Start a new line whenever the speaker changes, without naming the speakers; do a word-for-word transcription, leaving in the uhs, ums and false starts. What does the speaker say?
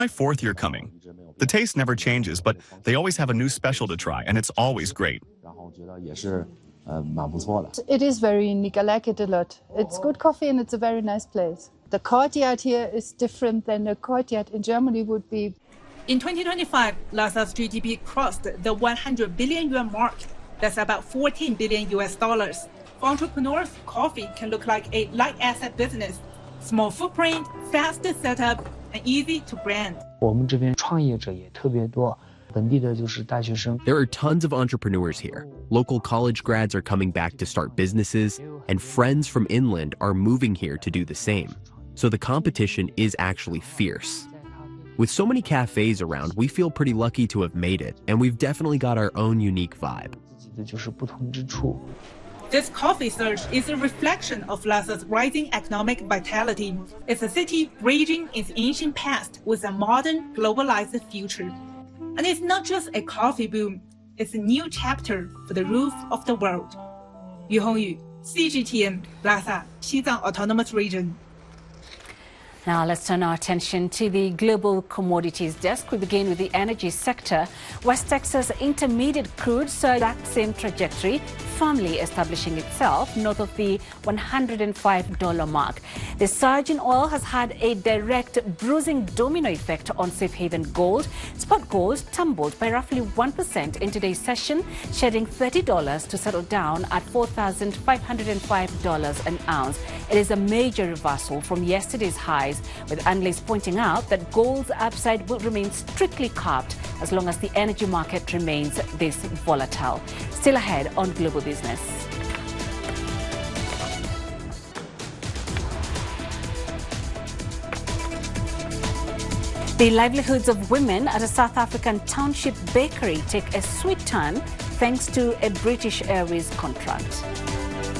My fourth year coming. The taste never changes, but they always have a new special to try, and it's always great.
It is very unique. I like it a lot. It's good coffee and it's a very nice place. The courtyard here is different than the courtyard in Germany would be.
In twenty twenty-five, Lasa's G D P crossed the one hundred billion yuan mark. That's about fourteen billion U S dollars. For entrepreneurs, coffee can look like a light asset business. Small footprint, fast setup, and easy to brand.
There are tons of entrepreneurs here. Local college grads are coming back to start businesses, and friends from inland are moving here to do the same. So the competition is actually fierce. With so many cafes around, we feel pretty lucky to have made it, and we've definitely got our own unique vibe.
This coffee surge is a reflection of Lasa's rising economic vitality. It's a city bridging its ancient past with a modern, globalized future. And it's not just a coffee boom, it's a new chapter for the roof of the world. Yu Hongyu, C G T N, Lhasa, Xizang Autonomous Region.
Now let's turn our attention to the global commodities desk. We begin with the energy sector. West Texas Intermediate crude surged that same trajectory, firmly establishing itself north of the one hundred five dollar mark. The surge in oil has had a direct bruising domino effect on safe haven gold. Spot gold tumbled by roughly one percent in today's session, shedding thirty dollars to settle down at four thousand five hundred five dollars an ounce. It is a major reversal from yesterday's highs, with analysts pointing out that gold's upside will remain strictly capped as long as the energy market remains this volatile. Still ahead on Global Business. The livelihoods of women at a South African township bakery take a sweet turn thanks to a British Airways contract.